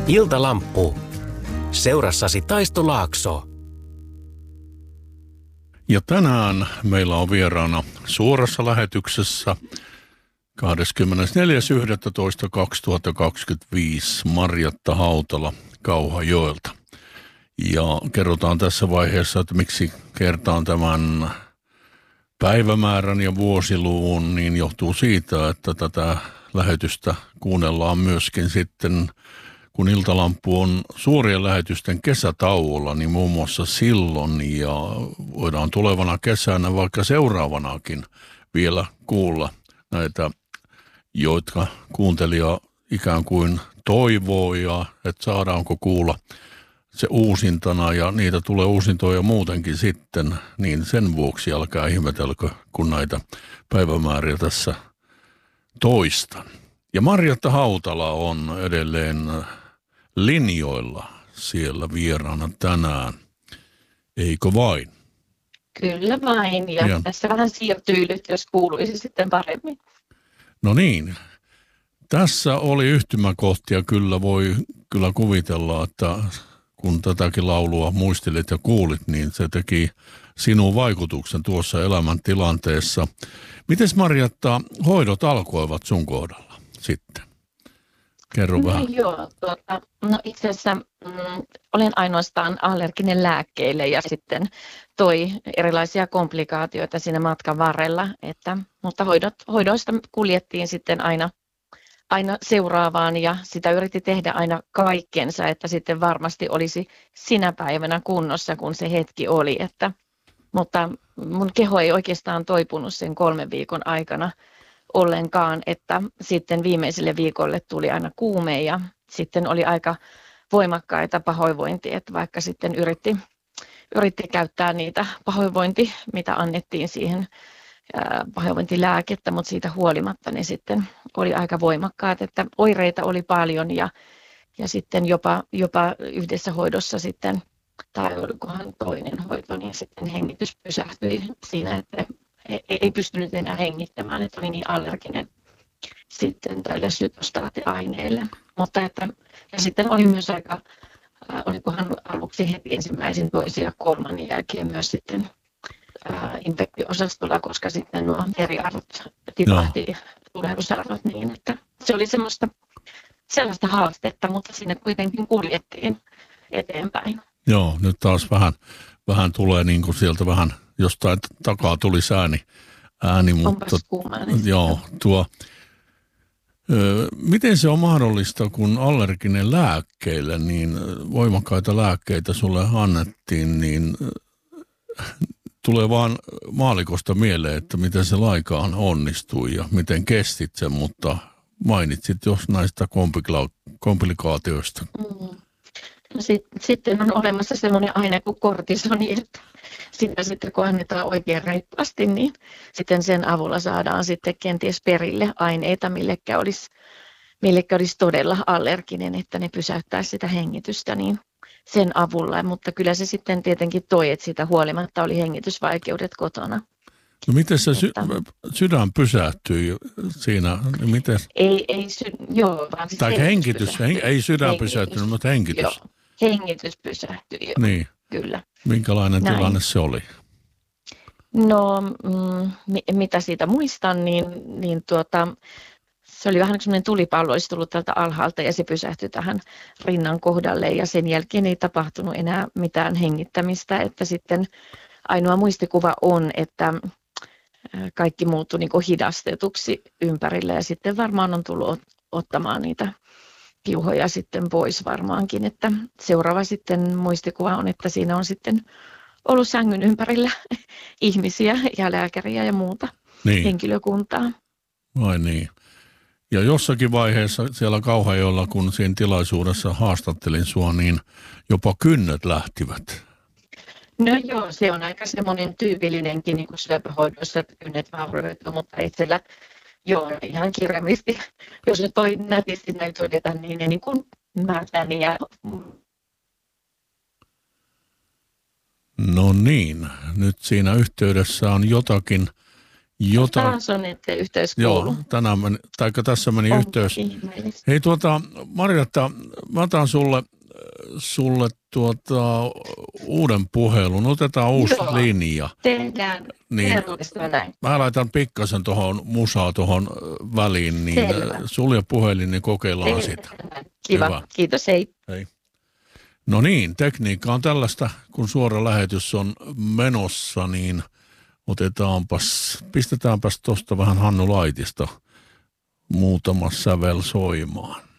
Iltalamppu. Seurassasi Taisto Laakso. Ja tänään meillä on vieraana suorassa lähetyksessä 24.11.2025 Marjatta Hautala Kauhajoelta. Ja kerrotaan tässä vaiheessa, että miksi kertaan tämän päivämäärän ja vuosiluvun, niin johtuu siitä, että tätä lähetystä kuunnellaan myöskin sitten, kun Iltalamppu on suorien lähetysten kesätauolla, niin muun muassa silloin, ja voidaan tulevana kesänä, vaikka seuraavanakin vielä kuulla näitä, jotka kuuntelija ikään kuin toivoo, ja että saadaanko kuulla se uusintana, ja niitä tulee uusintoja muutenkin sitten, niin sen vuoksi älkää ihmetelkö, kun näitä päivämääriä tässä toistan. Ja Marjatta Hautala on edelleen linjoilla siellä vieraana tänään, eikö vain? Kyllä vain, ja tässä vähän siirtyilyt, jos kuuluisi sitten paremmin. No niin, tässä oli yhtymäkohtia, kyllä voi kyllä kuvitella, että kun tätäkin laulua muistelit ja kuulit, niin se teki sinun vaikutuksen tuossa elämäntilanteessa. Mites Marjatta, hoidot alkoivat sun kohdalla sitten? Kerro vähän. Joo, no itse asiassa olen ainoastaan allerginen lääkkeille ja sitten toi erilaisia komplikaatioita siinä matkan varrella, mutta hoidoista kuljettiin sitten aina seuraavaan ja sitä yritti tehdä aina kaikkensa, että sitten varmasti olisi sinä päivänä kunnossa, kun se hetki oli, mutta mun keho ei oikeastaan toipunut sen 3 viikon aikana ollenkaan, että sitten viimeiselle viikolle tuli aina kuume ja sitten oli aika voimakkaita pahoinvointia, että vaikka sitten yritti käyttää niitä mitä annettiin siihen pahoinvointilääkettä, mutta siitä huolimatta ne sitten oli aika voimakkaat, että oireita oli paljon ja sitten jopa yhdessä hoidossa sitten, tai olikohan toinen hoito, niin sitten hengitys pysähtyi siinä, että ei pystynyt enää hengittämään, että oli niin allerginen sitten tälle sytostaattiaineelle. Ja sitten oli myös olikohan aluksi heti ensimmäisen, toisen ja kolmannen jälkeen myös sitten infektio-osastolla, koska sitten nuo veriarvot tipahti tulehdusarvot niin, että se oli sellaista haastetta, mutta sinne kuitenkin kuljettiin eteenpäin. Joo, nyt taas vähän tulee niin kuin sieltä vähän jostain takaa tuli ääni, mutta joo, miten se on mahdollista, kun allerginen lääkkeille, niin voimakkaita lääkkeitä sulle annettiin, niin tulee vaan maalikosta mieleen, että miten se laikaan onnistui ja miten kestit sen, mutta mainitsit jos näistä komplikaatioista. No sitten on olemassa sellainen aine kuin kortisoni, että sitä sitten kun annetaan oikein reippaasti, niin sitten sen avulla saadaan sitten kenties perille aineita, millekä olisi todella allerginen, että ne pysäyttäisi sitä hengitystä niin sen avulla. Mutta kyllä se sitten tietenkin toi, että sitä huolimatta oli hengitysvaikeudet kotona. No miten se sydän pysähtyi siinä? Miten? Vaan siis tai hengitys ei sydän pysähtynyt, mutta hengitys. Joo, hengitys pysähtyi, joo. Niin. Kyllä. Minkälainen tilanne se oli? No, mitä siitä muistan, niin se oli vähän semmoinen tulipallo, olisi tullut tältä alhaalta ja se pysähtyi tähän rinnan kohdalle ja sen jälkeen ei tapahtunut enää mitään hengittämistä, että sitten ainoa muistikuva on, että kaikki muuttui niin kuin hidastetuksi ympärillä ja sitten varmaan on tullut ottamaan niitä piuhoja sitten pois varmaankin, että seuraava sitten muistikuva on, että siinä on sitten ollut sängyn ympärillä ihmisiä ja lääkäriä ja muuta henkilökuntaa. Vai niin. Ja jossakin vaiheessa siellä Kauhajoella, kun siinä tilaisuudessa haastattelin sua, niin jopa kynnet lähtivät. No joo, se on aika semmoinen tyypillinenkin niin kuin syöpähoidossa, että kynnet vaurioituu, mutta itsellä ihan kirjaimisesti, jos nyt voi nätisti näin todeta, niin ne niin kuin määräni ja... No niin, nyt siinä yhteydessä on jotakin Taas on, että yhteys kuuluu. Joo, tässä meni yhteys. Hei Marjatta, mä otan sulle uuden puhelun. Otetaan uusi linja. Tehdään. Niin, mä laitan pikkasen tuohon musaa tuohon väliin, niin sulje puhelin, niin kokeillaan sitä. Kiva. Hyvä. Kiitos, hei. Hei. No niin, tekniikka on tällaista, kun suora lähetys on menossa, niin pistetäänpäs tuosta vähän Hannu Laitista muutama sävel soimaan.